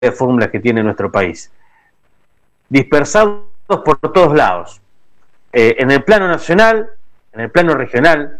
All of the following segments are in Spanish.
de fórmulas que tiene nuestro país, dispersados por todos lados, en el plano nacional, en el plano regional,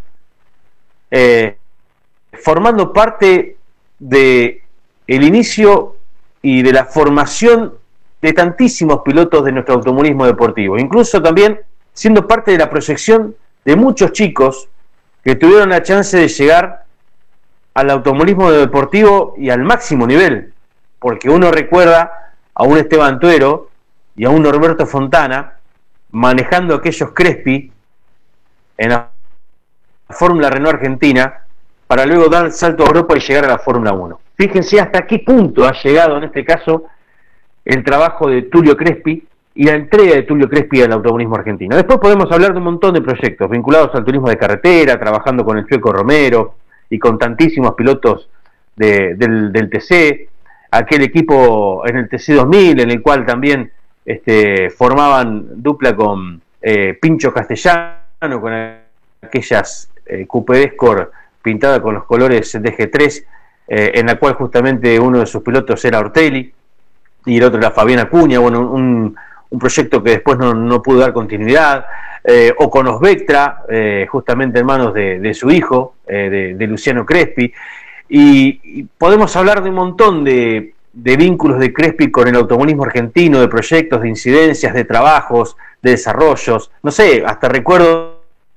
formando parte de el inicio y de la formación de tantísimos pilotos de nuestro automovilismo deportivo, incluso también siendo parte de la proyección de muchos chicos que tuvieron la chance de llegar al automovilismo deportivo y al máximo nivel, porque uno recuerda a un Esteban Tuero y a un Norberto Fontana manejando aquellos Crespi en la Fórmula Renault Argentina para luego dar el salto a Europa y llegar a la Fórmula 1. Fíjense hasta qué punto ha llegado en este caso el trabajo de Tulio Crespi y la entrega de Tulio Crespi al automovilismo argentino. Después podemos hablar de un montón de proyectos vinculados al turismo de carretera, trabajando con el Chueco Romero y con tantísimos pilotos del TC, aquel equipo en el TC 2000 en el cual también formaban dupla con Pincho Castellano, con aquellas Coupé Escort pintada con los colores DG3, en la cual justamente uno de sus pilotos era Ortelli y el otro era Fabián Acuña, bueno, un proyecto que después no pudo dar continuidad, o con Osvectra, justamente en manos de su hijo, de Luciano Crespi, y podemos hablar de un montón de vínculos de Crespi con el automovilismo argentino, de proyectos, de incidencias, de trabajos, de desarrollos, no sé, hasta recuerdo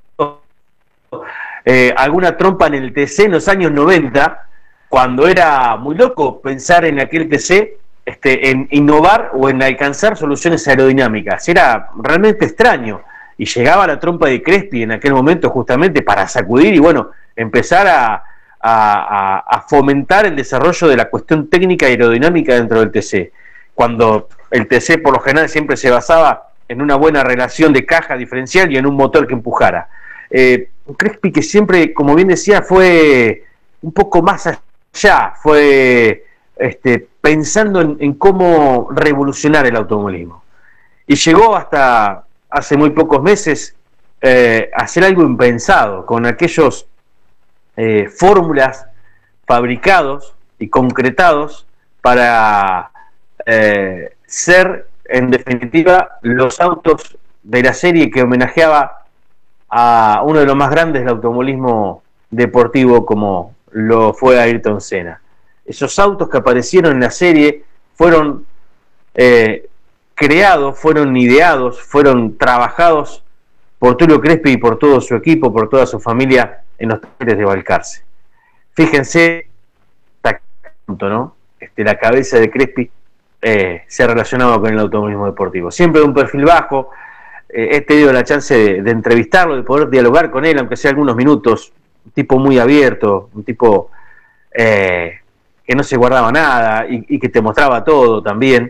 alguna trompa en el TC en los años 90, cuando era muy loco pensar en aquel TC, en innovar o en alcanzar soluciones aerodinámicas. Era realmente extraño, y llegaba la trompa de Crespi en aquel momento justamente para sacudir y bueno, empezar a fomentar el desarrollo de la cuestión técnica y aerodinámica dentro del TC, cuando el TC por lo general siempre se basaba en una buena relación de caja diferencial y en un motor que empujara. Crespi, que siempre, como bien decía, fue un poco más allá, fue pensando en cómo revolucionar el automovilismo, y llegó hasta hace muy pocos meses a hacer algo impensado con aquellos fórmulas fabricados y concretados para ser en definitiva los autos de la serie que homenajeaba a uno de los más grandes del automovilismo deportivo como lo fue Ayrton Senna. Esos autos que aparecieron en la serie fueron creados, fueron ideados, fueron trabajados por Tulio Crespi y por todo su equipo, por toda su familia en los talleres de Balcarce. Fíjense, ¿no? La cabeza de Crespi se relacionaba con el automovilismo deportivo. Siempre de un perfil bajo. He tenido la chance de entrevistarlo, de poder dialogar con él, aunque sea algunos minutos. Un tipo muy abierto, un tipo que no se guardaba nada y que te mostraba todo también.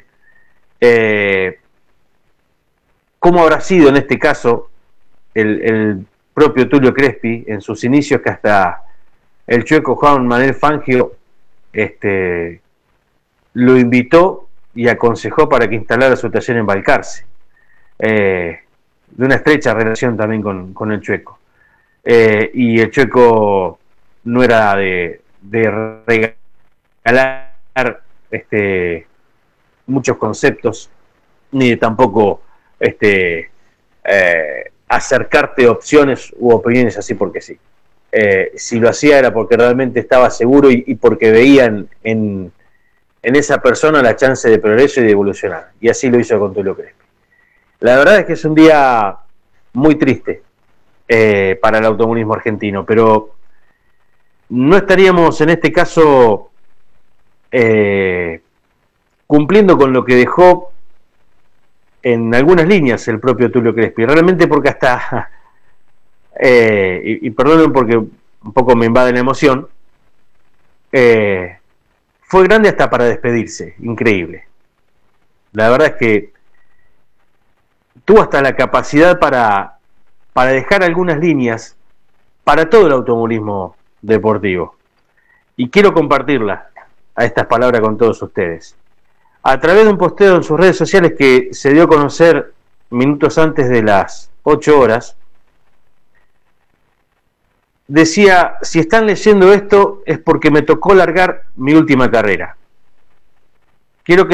¿Cómo habrá sido en este caso el propio Tulio Crespi en sus inicios, que hasta el Chueco Juan Manuel Fangio lo invitó y aconsejó para que instalara su taller en Balcarce? De una estrecha relación también con el Chueco, y el Chueco no era de regalar muchos conceptos, ni de tampoco acercarte opciones u opiniones así porque sí. Si lo hacía era porque realmente estaba seguro y porque veían en esa persona la chance de progreso y de evolucionar, y así lo hizo con Tulio Crespi. La verdad es que es un día muy triste para el automovilismo argentino, pero no estaríamos en este caso cumpliendo con lo que dejó en algunas líneas el propio Tulio Crespi, realmente, porque hasta y perdonen porque un poco me invade la emoción, fue grande hasta para despedirse, increíble. La verdad es que tuvo hasta la capacidad para dejar algunas líneas para todo el automovilismo deportivo, y quiero compartirla a estas palabras con todos ustedes. A través de un posteo en sus redes sociales que se dio a conocer minutos antes de las 8 horas, decía: si están leyendo esto es porque me tocó largar mi última carrera. quiero que